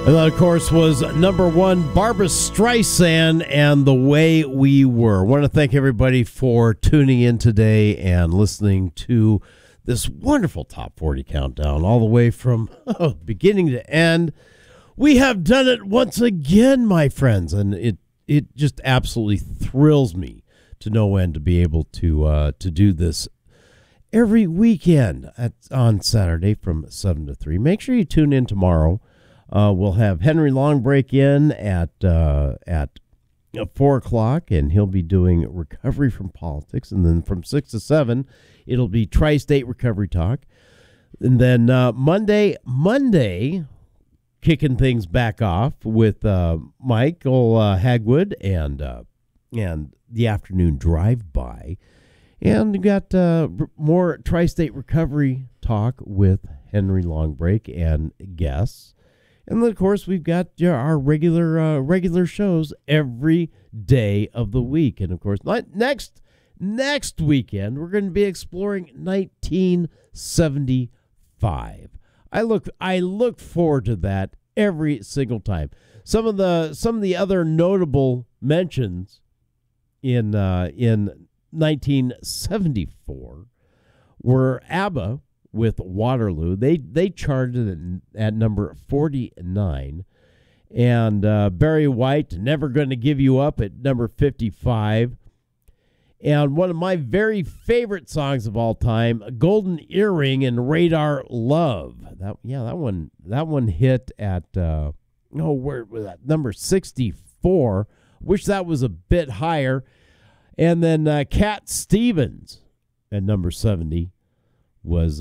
And that, of course, was number one, Barbra Streisand and The Way We Were. I want to thank everybody for tuning in today and listening to this wonderful Top 40 countdown all the way from beginning to end. We have done it once again, my friends, and it just absolutely thrills me to no end to be able to do this every weekend on Saturday from 7 to 3. Make sure you tune in tomorrow. We'll have Henry Long break in at 4 o'clock, and he'll be doing recovery from politics. And then from 6 to 7, it'll be Tri-State Recovery Talk. And then Monday, kicking things back off with Michael Hagwood and the afternoon drive-by. And we got more Tri-State Recovery Talk with Henry Longbreak and guests. And then, of course, we've got our regular shows every day of the week. And, of course, next weekend, we're going to be exploring 1975. I look forward to that every single time. Some of the other notable mentions in 1974 were ABBA with Waterloo. They charted at number 49, and Barry White, Never Gonna Give You Up, at number 55. And one of my very favorite songs of all time, Golden Earring and Radar Love. That one hit at where was that? Number 64. Wish that was a bit higher. And then Cat Stevens at number 70 was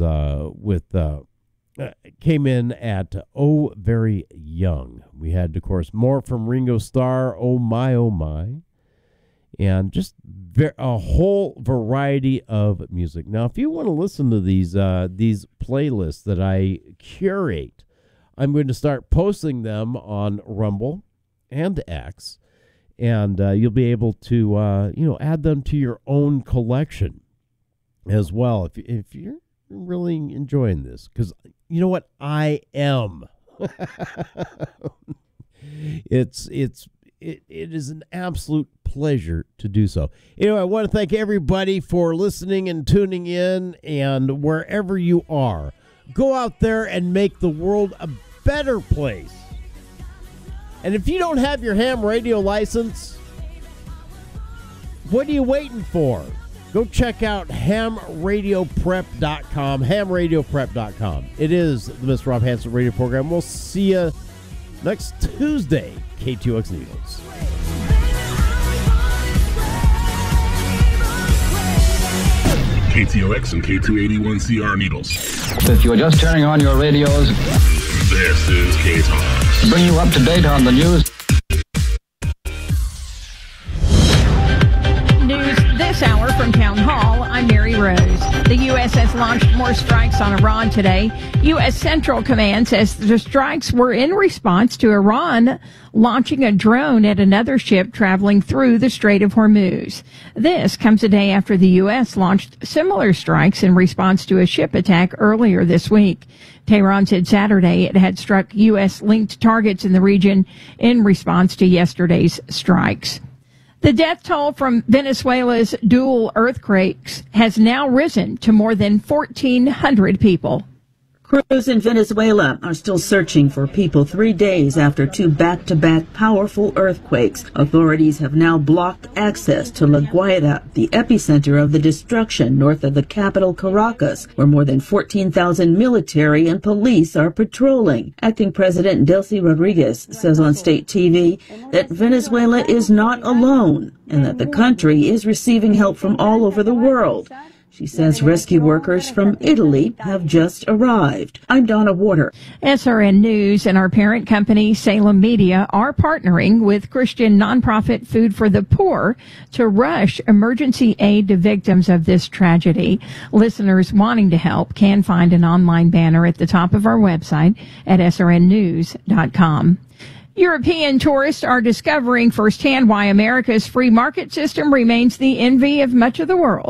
came in at Oh Very Young. We had, of course, more from Ringo Starr, Oh My, and just a whole variety of music. Now, if you want to listen to these playlists that I curate, I'm going to start posting them on Rumble and X, and you'll be able to add them to your own collection as well if you're really enjoying this, because you know what, I am. It is an absolute pleasure to do so. Anyway, I want to thank everybody for listening and tuning in, and wherever you are, go out there and make the world a better place. And if you don't have your ham radio license, what are you waiting for? Go check out hamradioprep.com, hamradioprep.com. It is the Mr. Rob Hansen radio program. We'll see you next Tuesday, K2X Needles. KTOX and K281CR Needles. If you're just turning on your radios, this is K-Talks. To bring you up to date on the news. This hour from Town Hall, I'm Mary Rose. The U.S. has launched more strikes on Iran today. U.S. Central Command says the strikes were in response to Iran launching a drone at another ship traveling through the Strait of Hormuz. This comes a day after the U.S. launched similar strikes in response to a ship attack earlier this week. Tehran said Saturday it had struck U.S.-linked targets in the region in response to yesterday's strikes. The death toll from Venezuela's dual earthquakes has now risen to more than 1,400 people. Crews in Venezuela are still searching for people 3 days after two back-to-back powerful earthquakes. Authorities have now blocked access to La Guaira, the epicenter of the destruction north of the capital Caracas, where more than 14,000 military and police are patrolling. Acting President Delcy Rodriguez says on state TV that Venezuela is not alone and that the country is receiving help from all over the world. She says rescue workers from Italy have just arrived. I'm Donna Warder. SRN News and our parent company, Salem Media, are partnering with Christian nonprofit Food for the Poor to rush emergency aid to victims of this tragedy. Listeners wanting to help can find an online banner at the top of our website at srnnews.com. European tourists are discovering firsthand why America's free market system remains the envy of much of the world.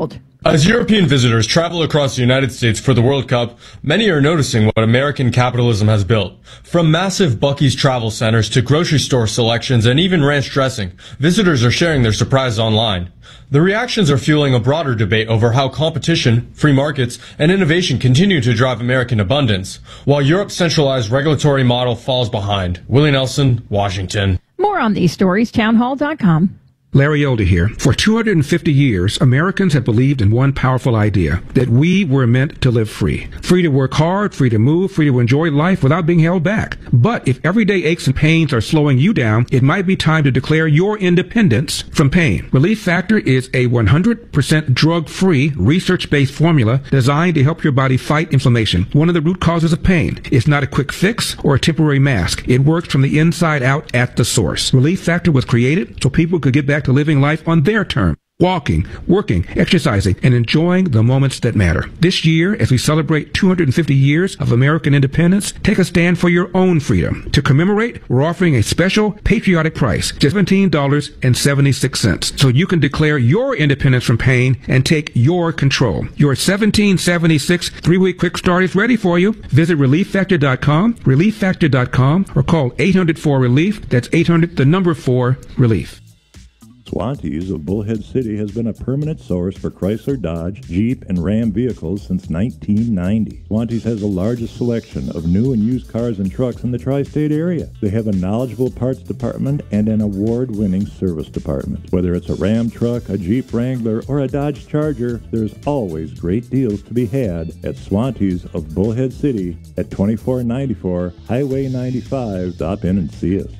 As European visitors travel across the United States for the World Cup, many are noticing what American capitalism has built. From massive Buc-ee's travel centers to grocery store selections and even ranch dressing, visitors are sharing their surprises online. The reactions are fueling a broader debate over how competition, free markets, and innovation continue to drive American abundance, while Europe's centralized regulatory model falls behind. Willie Nelson, Washington. More on these stories, townhall.com. Larry Elder here. For 250 years, Americans have believed in one powerful idea, that we were meant to live free. Free to work hard, free to move, free to enjoy life without being held back. But if everyday aches and pains are slowing you down, it might be time to declare your independence from pain. Relief Factor is a 100% drug-free, research-based formula designed to help your body fight inflammation, one of the root causes of pain. It's not a quick fix or a temporary mask. It works from the inside out at the source. Relief Factor was created so people could get back to living life on their terms. Walking, working, exercising, and enjoying the moments that matter. This year, as we celebrate 250 years of American independence, take a stand for your own freedom. To commemorate, we're offering a special patriotic price, just $17.76, so you can declare your independence from pain and take your control. Your $17.76 3-week quick start is ready for you. Visit ReliefFactor.com, ReliefFactor.com, or call 800-4-RELIEF. That's 800-4-RELIEF. Swantees of Bullhead City has been a permanent source for Chrysler, Dodge, Jeep, and Ram vehicles since 1990. Swantees has the largest selection of new and used cars and trucks in the tri-state area. They have a knowledgeable parts department and an award-winning service department. Whether it's a Ram truck, a Jeep Wrangler, or a Dodge Charger, there's always great deals to be had at Swantees of Bullhead City at 2494 Highway 95. Stop in and see us.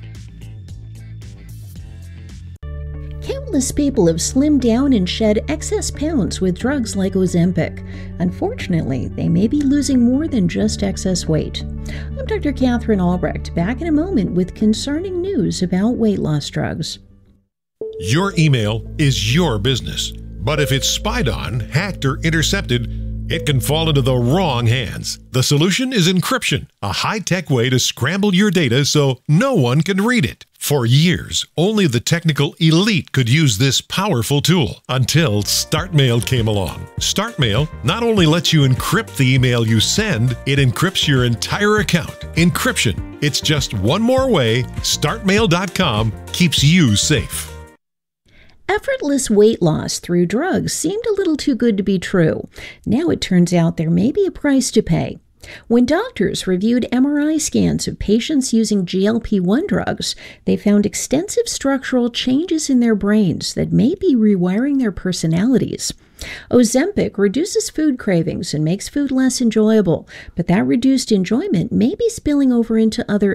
Countless people have slimmed down and shed excess pounds with drugs like Ozempic. Unfortunately, they may be losing more than just excess weight. I'm Dr. Catherine Albrecht, back in a moment with concerning news about weight loss drugs. Your email is your business, but if it's spied on, hacked, or intercepted, it can fall into the wrong hands. The solution is encryption, a high-tech way to scramble your data so no one can read it. For years, only the technical elite could use this powerful tool until StartMail came along. StartMail not only lets you encrypt the email you send, it encrypts your entire account. Encryption. It's just one more way StartMail.com keeps you safe. Effortless weight loss through drugs seemed a little too good to be true. Now it turns out there may be a price to pay. When doctors reviewed MRI scans of patients using GLP-1 drugs, they found extensive structural changes in their brains that may be rewiring their personalities. Ozempic reduces food cravings and makes food less enjoyable, but that reduced enjoyment may be spilling over into other